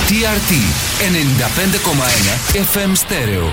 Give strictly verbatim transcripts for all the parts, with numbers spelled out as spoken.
τι αρ τι ενενήντα πέντε κόμμα ένα εφ εμ Stereo.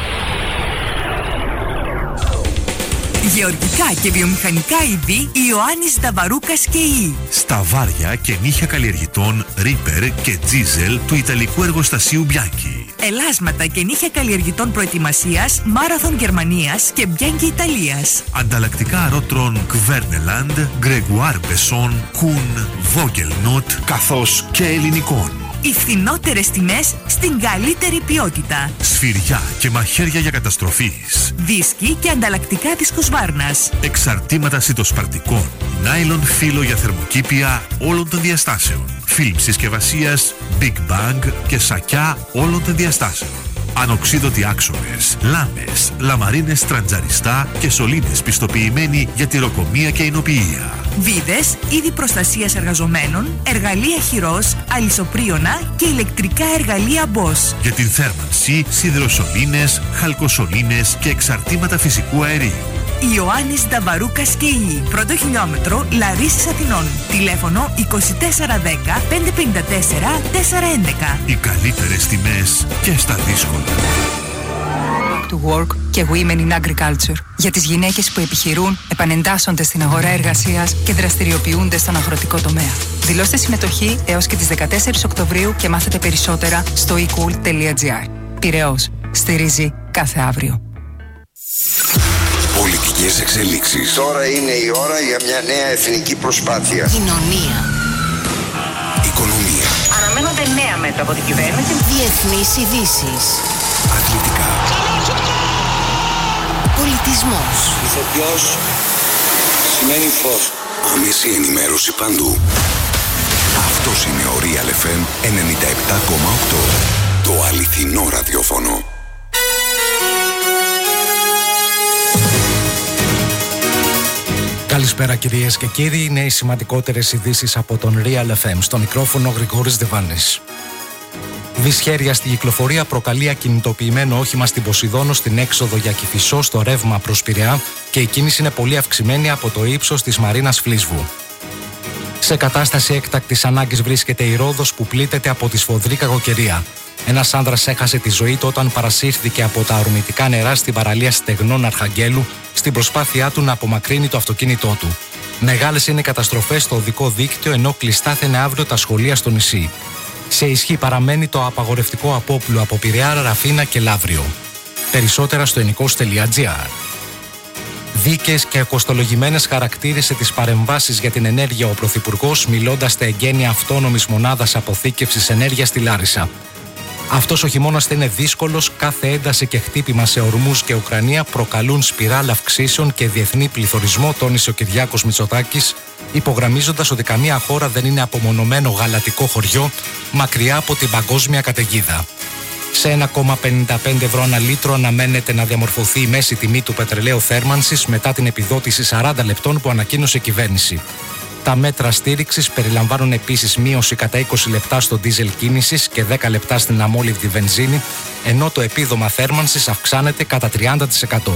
Γεωργικά και βιομηχανικά είδη Ιωάννης Νταβαρούκας και Ή. Σταβάρια και νύχια καλλιεργητών Reaper και Diesel του Ιταλικού εργοστασίου Bianchi. Ελάσματα και νύχια καλλιεργητών προετοιμασίας Marathon Γερμανίας και Bianchi Ιταλίας. Ανταλλακτικά αρώτρων Kverneland, Gregoire Besson, Kuhn, Vogelnot καθώς και ελληνικών. Οι φθηνότερες τιμές στην καλύτερη ποιότητα. Σφυριά και μαχαίρια για καταστροφής. Δίσκοι και ανταλλακτικά δίσκους-βάρνας. Εξαρτήματα σιτοσπαρτικών. Νάιλον φύλλο για θερμοκήπια όλων των διαστάσεων. Φιλμ συσκευασίας Big Bang και σακιά όλων των διαστάσεων. Ανοξίδωτοι άξονες, λάμες, λαμαρίνες τραντζαριστά και σωλήνες πιστοποιημένοι για τυροκομεία και εινοποιία. Βίδες, είδη προστασίας εργαζομένων, εργαλεία χειρός, αλυσοπρίωνα και ηλεκτρικά εργαλεία Bosch. Για την θέρμανση, σιδηροσωλήνες, χαλκοσωλήνες και εξαρτήματα φυσικού αερίου. Ιωάννης Νταβαρούκας και Ή. Πρώτο χιλιόμετρο Λαρίσης Αθηνών. Τηλέφωνο είκοσι τέσσερα δέκα πεντακόσια πενήντα τέσσερα τετρακόσια έντεκα. Οι καλύτερες τιμές και στα δύσκολα. Back to Work και Women in Agriculture. Για τις γυναίκες που επιχειρούν, επανεντάσσονται στην αγορά εργασίας και δραστηριοποιούνται στον αγροτικό τομέα. Δηλώστε συμμετοχή έως και τις δεκατέσσερις Οκτωβρίου και μάθετε περισσότερα στο e cool τελεία gr. Πειραιώς. Στηρίζει κάθε αύριο. Πολιτικές εξελίξεις. Τώρα είναι η ώρα για μια νέα εθνική προσπάθεια. Κοινωνία. Οικονομία. Αναμένονται νέα μέτρα από την κυβέρνηση. Διεθνείς ειδήσεις. Αθλητικά. Πολιτισμός. Ηθοποιός σημαίνει φως. Άμεση ενημέρωση παντού. Αυτός είναι ο Real εφ εμ ενενήντα επτά κόμμα οκτώ. Το αληθινό ραδιόφωνο. Καλησπέρα κυρίες και κύριοι, είναι οι σημαντικότερες ειδήσεις από τον Real εφ εμ. Στο μικρόφωνο Γρηγόρης Δεβάνης. Δυσχέρεια στη κυκλοφορία προκαλεί ακινητοποιημένο όχημα στην Ποσειδώνο στην έξοδο για Κηφισό στο ρεύμα προς Πειραιά και η κίνηση είναι πολύ αυξημένη από το ύψος της Μαρίνας Φλίσβου. Σε κατάσταση έκτακτης ανάγκης βρίσκεται η Ρόδος που πλήττεται από τη σφοδρή κακοκαιρία. Ένας άνδρας έχασε τη ζωή του όταν παρασύρθηκε από τα ορμητικά νερά στην παραλία Στεγνών Αρχαγγέλου στην προσπάθειά του να απομακρύνει το αυτοκίνητό του. Μεγάλες είναι οι καταστροφές στο οδικό δίκτυο ενώ κλειστά θα είναι αύριο τα σχολεία στο νησί. Σε ισχύ παραμένει το απαγορευτικό απόπλου από Πειραιά, Ραφίνα και Λαύριο. Περισσότερα στο ενικός τελεία gr. Δίκαιες και κοστολογημένες χαρακτήρισε τις παρεμβάσεις για την ενέργεια ο Πρωθυπουργός μιλώντας στα εγγένεια αυτόνομης μονάδας αποθήκευσης ενέργειας στη Λάρισα. Αυτός ο χειμώνας θα είναι δύσκολος, κάθε ένταση και χτύπημα σε ορμούς και Ουκρανία προκαλούν σπιράλ αυξήσεων και διεθνή πληθωρισμό, τόνισε ο Κυριάκος Μητσοτάκης, υπογραμμίζοντας ότι καμία χώρα δεν είναι απομονωμένο γαλατικό χωριό μακριά από την παγκόσμια καταιγίδα. Σε ένα κόμμα πενήντα πέντε ευρώ ανά λίτρο αναμένεται να διαμορφωθεί η μέση τιμή του πετρελαίου θέρμανσης μετά την επιδότηση σαράντα λεπτών που ανακοίνωσε η κυβέρνηση. Τα μέτρα στήριξης περιλαμβάνουν επίσης μείωση κατά είκοσι λεπτά στο ντίζελ κίνησης και δέκα λεπτά στην αμόλυβδη βενζίνη, ενώ το επίδομα θέρμανσης αυξάνεται κατά τριάντα τοις εκατό.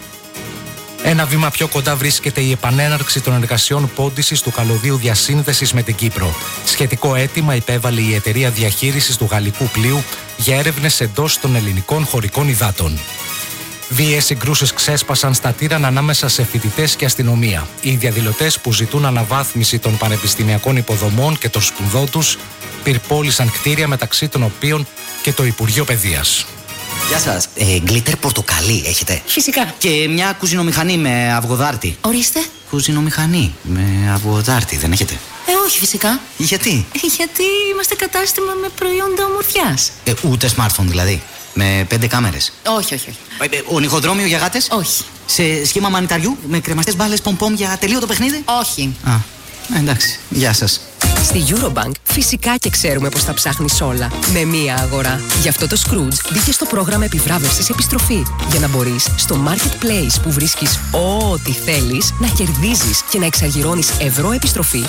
Ένα βήμα πιο κοντά βρίσκεται η επανέναρξη των εργασιών πόντισης του καλωδίου διασύνδεσης με την Κύπρο. Σχετικό αίτημα υπέβαλε η εταιρεία διαχείρισης του γαλλικού πλοίου για έρευνες εντός των ελληνικών χωρικών υδάτων. Βίαιες συγκρούσεις ξέσπασαν στα Τύραν ανάμεσα σε φοιτητές και αστυνομία. Οι διαδηλωτές που ζητούν αναβάθμιση των πανεπιστημιακών υποδομών και των σπουδών τους πυρπόλησαν κτίρια μεταξύ των οποίων και το Υπουργείο Παιδείας. Γεια σας. Ε, γκλίτερ πορτοκαλί έχετε? Φυσικά. Και μια κουζινομηχανή με αυγοδάρτη. Ορίστε. Κουζινομηχανή με αυγοδάρτη δεν έχετε? Ε, όχι φυσικά. Γιατί? Γιατί είμαστε κατάστημα με προϊόντα ομορφιάς. Ε, ούτε smartphone δηλαδή? Με πέντε κάμερες? Όχι, όχι, όχι. Ε, ονυχοδρόμιο για γάτες? Όχι. Σε σχήμα μανιταριού με κρεμαστές μπάλες πομ-πομ για τελείωτο παιχνίδι? Όχι. Α, εντάξει. Γεια σας. Στη Eurobank φυσικά και ξέρουμε πως τα ψάχνεις όλα με μία αγορά. Γι' αυτό το Scrooge μπήκε στο πρόγραμμα επιβράβευσης επιστροφή για να μπορείς στο marketplace που βρίσκεις ό,τι θέλεις να κερδίζεις και να εξαργυρώνεις ευρώ επιστροφή